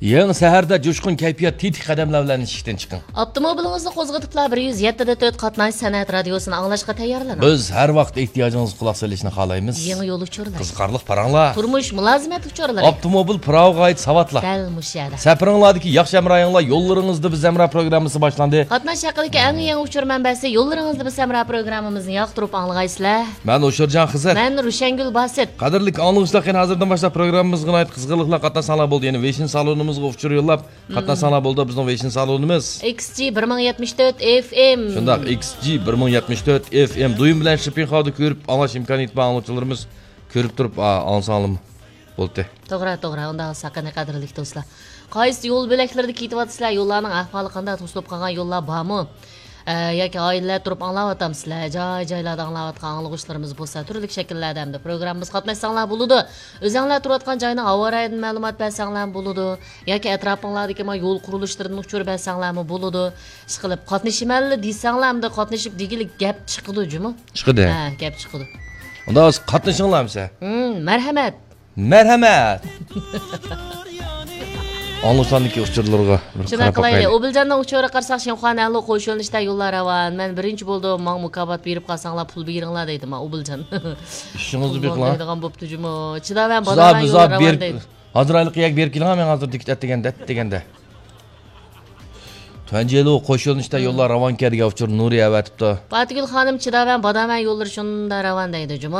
Yangi saharda jo'shqin kayfiyat tetik qadamlar bilan ishdan chiqing. Avtomobilingizni qo'zg'atiblar 107.4 qatnash san'at radiosini anglashga tayyorlaning. Biz har vaqt ehtiyojingizga quloq solishni xohlaymiz. Yangi yo'l uchurlar. Qiziqarli paranglar. Turmush mulozimat uchurlari. Avtomobil pravoga oid savatlar. Dal mushada. Safaringlardagi yaxshi amrayinglar, yo'llaringizda biz amra programmasi boshlandi. Qatnash haqidagi eng yangi uchur manbasi yo'llaringizda biz amra programmamizni yoqtirib anglaysizlar. Men O'shirjon Xizr. Men Rushangul Basit. Qadrli anglashlar, qani hozirdan boshlab programmamizga oid qiziqarliklar qatnashsanglar bo'ldi. Ya'ni Vision salonimizga uchur yo'llab qatnashsanglar bo'ldi. Bizning Vision salonimiz XG 1074 FM. Shundaq XG 1074 FM duyum bilan shipping hodi ko'rib anglash imkoniyati bor anglovchilarimiz ko'rib turib ansanglim bo'ldi. To'g'ri, unda saqani qadrli do'stlar. Qaysi yo'l bo'laklarida ketyapsizlar? Yo'llarning ahvoli qanday? To'silib qolgan yo'llar bormi? Yoki oilalar turib anglayapsizlar? Joy-joylarda anglayotgan anglag'uchilarimiz bo'lsa, turli shakllarda hamda programmamiz qatnashsanglar bo'ladi. O'zinglar turayotgan joyning havo-rayini ma'lumot bersanglar bo'ladi. Yoki atrofinglardagi yo'l qurilishlarini uchirib bersanglarmi bo'ladi. Ishqilib qatnashimali desanglar hamda qatnashib degilik gap chiqdi, jumi? Chiqdi. Ha, gap chiqdi. Unda o'z qatnashinglarmisa? Marhamat. Marhamat. Anglashlarniki uchurlarga bir qarab qo'yaylik. Obiljandan uchura qarsak, Shinxonali qo'shilishda yo'llar ravan. Men birinchi bo'ldim, men mukofot berib qolsanglar pul beringlar deydi men Obiljan. Ishingizni beringlar. Deydigan bo'pti juma. Chidaman bodaman yo'llar ravan deydi. Hozir oylik yak berib keling, men hozir diktat deganda. Tanjelo qo'shilishda yo'llar ravan kelgan uchur Nuriya aytibdi. Fatigul xonim chidaman bodaman yo'llar shunda ravan deydi juma.